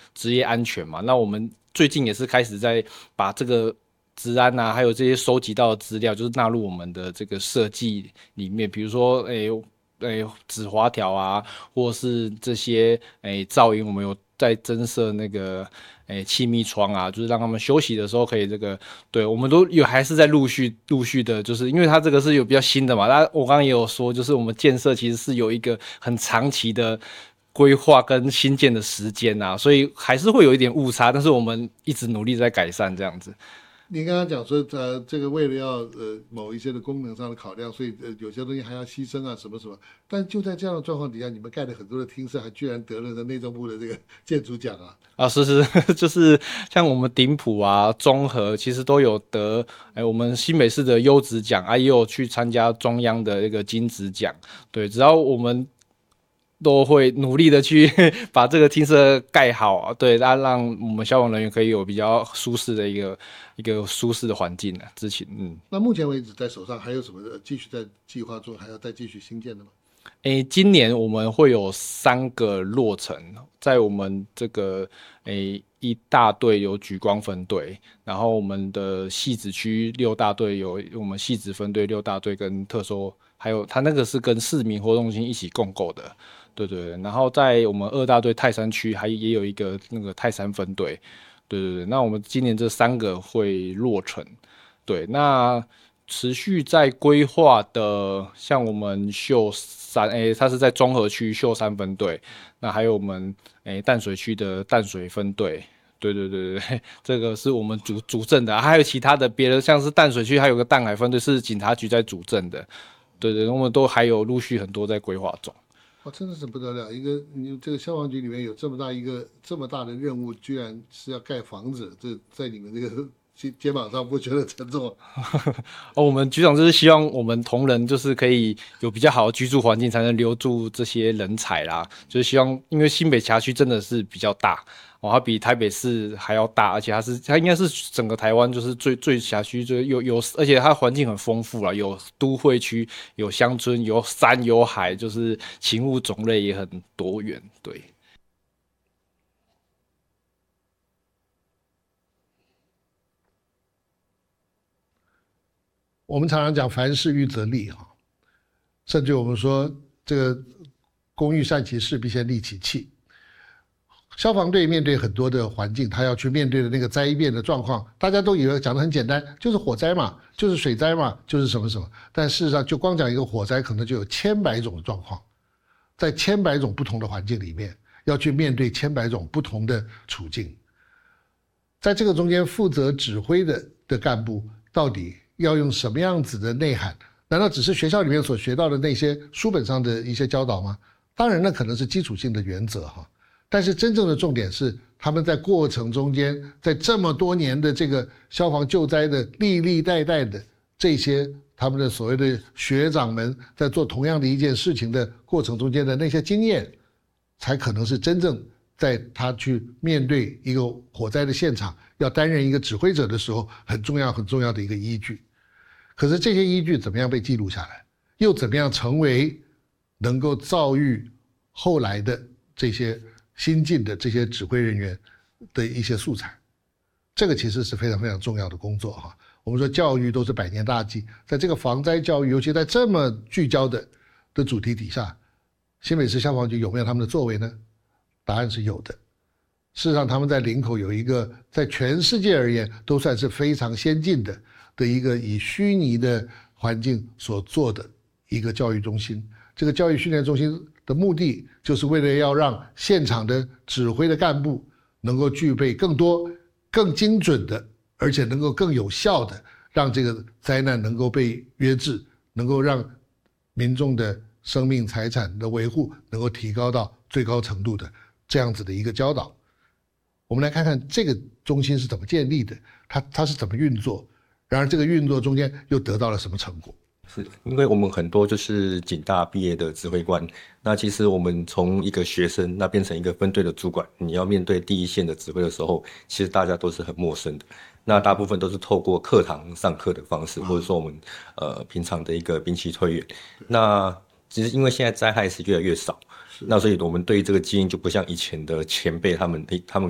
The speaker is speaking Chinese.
职业安全嘛。那我们最近也是开始在把这个治安啊，还有这些收集到的资料，就是纳入我们的这个设计里面，比如说止滑条啊，或是这些噪音，我们有在增设那个气密窗啊，就是让他们休息的时候可以这个，对，我们都有还是在陆续的，就是因为它这个是有比较新的嘛，我刚刚也有说，就是我们建设其实是有一个很长期的规划跟新建的时间啊，所以还是会有一点误差，但是我们一直努力在改善这样子。 您刚刚讲说，这个为了要某一些的功能上的考量，所以有些东西还要牺牲啊，什么什么。但就在这样的状况底下，你们盖了很多的厅舍，还居然得了内政部的这个建筑奖啊！ 啊，是，就是像我们顶埔啊、中和，其实都有得，我们新北市的优质奖啊，也有去参加中央的那个金质奖。对，只要我们都会努力的去把这个厅舍盖好啊，对，让我们消防人员可以有比较舒适的一个舒适的环境啊。之前， 那目前为止，在手上还有什么继续在计划中，还要再继续新建的吗？ 今年我们会有3个落成，在我们这个一大队有莒光分队，然后我们的汐止区6大队有我们汐止分队6大队跟特搜，还有它那个是跟市民活动中心一起共构的，对对对。然后在我们2大队泰山区也有一个那个泰山分队，对对对。那我们今年这3个会落成，对，那持续在规划的，像我们秀山，它是在中和区秀山分队，那还有我们淡水区的淡水分队，对对对对，这个是我们主政的，还有其他的别的，像是淡水区还有个淡海分队是警察局在主政的，对对，我们都还有陆续很多在规划中。 哇，真的是不得了！你这个消防局里面有这么大的任务，居然是要盖房子，这在你们这个肩膀上不觉得沉重？ 我们局长就是希望我们同仁就是可以有比较好的居住环境，才能留住这些人才啦。就是希望，因为新北辖区真的是比较大哦，它比台北市还要大，而且它应该是整个台湾就是最辖区而且它环境很丰富啦，有都会区，有乡村，有山有海，就是勤务种类也很多元，对。 我们常常讲凡事预则立哈，甚至我们说这个工欲善其事，必先利其器。消防队面对很多的环境，他要去面对的那个灾变的状况，大家都以为讲得很简单，就是火灾嘛，就是水灾嘛，就是什么什么。但事实上，就光讲一个火灾，可能就有千百种的状况，在千百种不同的环境里面，要去面对千百种不同的处境。在这个中间，负责指挥的干部到底要用什么样子的内涵？难道只是学校里面所学到的那些书本上的一些教导吗？当然，那可能是基础性的原则哈。但是真正的重点是，他们在过程中间，在这么多年的这个消防救灾的历历代代的这些他们的所谓的学长们，在做同样的一件事情的过程中间的那些经验，才可能是真正在他去面对一个火灾的现场，要担任一个指挥者的时候，很重要很重要的一个依据。可是这些依据怎么样被记录下来，又怎么样成为能够造育后来的这些新进的这些指挥人员的一些素材？这个其实是非常非常重要的工作哈。我们说教育都是100年大计，在这个防灾教育，尤其在这么聚焦的主题底下，新北市消防局有没有他们的作为呢？答案是有的。事实上，他们在林口有一个在全世界而言都算是非常先进的一个以虚拟的环境所做的一个教育中心。这个教育训练中心的目的，就是为了要让现场的指挥的干部能够具备更多、更精准的，而且能够更有效的，让这个灾难能够被约制，能够让民众的生命财产的维护能够提高到最高程度的这样子的一个教导。我们来看看这个中心是怎么建立的，它是怎么运作，然而这个运作中间又得到了什么成果？ 是因为我们很多就是警大毕业的指挥官，那其实我们从一个学生那变成一个分队的主管，你要面对第一线的指挥的时候，其实大家都是很陌生的。那大部分都是透过课堂上课的方式，或者说我们平常的一个兵棋推演。那其实因为现在灾害是越来越少，那所以我们对于这个基因就不像以前的前辈他们